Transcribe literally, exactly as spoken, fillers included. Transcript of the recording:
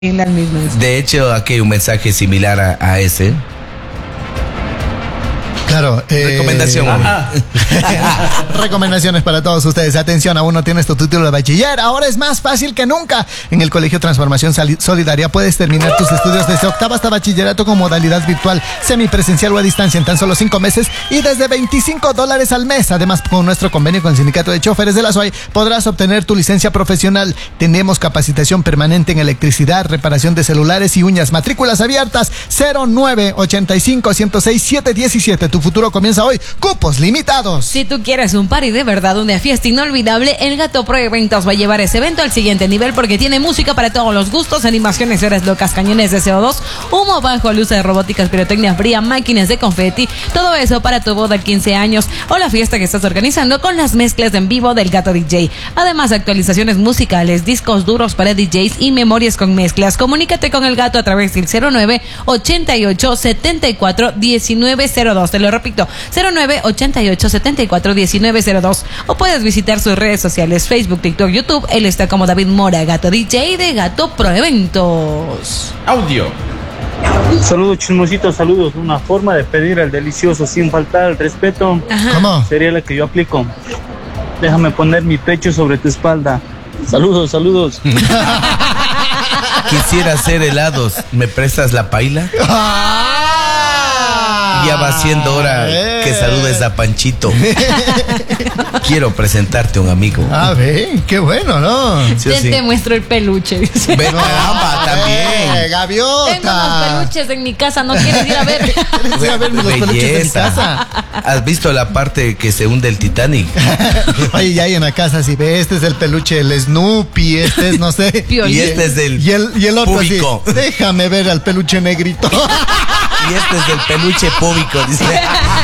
las mismas. De hecho, aquí hay un mensaje similar a, a ese. Claro. Eh, Recomendación. Recomendaciones para todos ustedes. Atención, aún no tienes tu título de bachiller. Ahora es más fácil que nunca. En el Colegio Transformación Solidaria puedes terminar tus estudios desde octava hasta bachillerato con modalidad virtual, semipresencial o a distancia en tan solo cinco meses y desde veinticinco dólares al mes. Además, con nuestro convenio con el Sindicato de Choferes de la S O A I, podrás obtener tu licencia profesional. Tenemos capacitación permanente en electricidad, reparación de celulares y uñas. Matrículas abiertas cero nueve ochenta y cinco, ciento seis, setecientos diecisiete. Tu futuro comienza hoy. Cupos limitados. Si tú quieres un party de verdad, una fiesta inolvidable, el Gato Pro Eventos va a llevar ese evento al siguiente nivel porque tiene música para todos los gustos, animaciones, horas locas, cañones de C O dos, humo bajo, luces robóticas, pirotecnia fría, máquinas de confeti, todo eso para tu boda, quince años o la fiesta que estás organizando con las mezclas en vivo del Gato D J. Además, actualizaciones musicales, discos duros para D Js y memorias con mezclas. Comunícate con el Gato a través del cero nueve ochenta y ocho, setenta y cuatro, diecinueve cero dos. Te lo repito, cero nueve ochenta y ocho, setenta y cuatro, diecinueve cero dos. O puedes visitar sus redes sociales, Facebook, TikTok, YouTube. Él está como David Mora, Gato D J de Gato Pro Eventos. Audio. Saludos chismositos, saludos. Una forma de pedir el delicioso sin faltar el respeto. Ajá. ¿Cómo? Sería la que yo aplico. Déjame poner mi pecho sobre tu espalda. Saludos, saludos. Quisiera hacer helados. ¿Me prestas la paila? Ya va siendo hora que saludes a Panchito. Quiero presentarte a un amigo. A ver, qué bueno, ¿no? Sí, Te, sí. te muestro el peluche. dice. Ve, caramba, Eh, también. gaviota. Tengo unos peluches en mi casa, ¿no quieres ir a ver? ¿Quieres ir a ver los peluches de mi Belleza. casa? ¿Has visto la parte que se hunde el Titanic? Oye, ya hay en la casa, si ve, este es el peluche, el Snoopy, este es, no sé. Piolín. Y este es del Y el, y el otro púbico. así, déjame ver al peluche negrito. Y este es del peluche púbico, dice.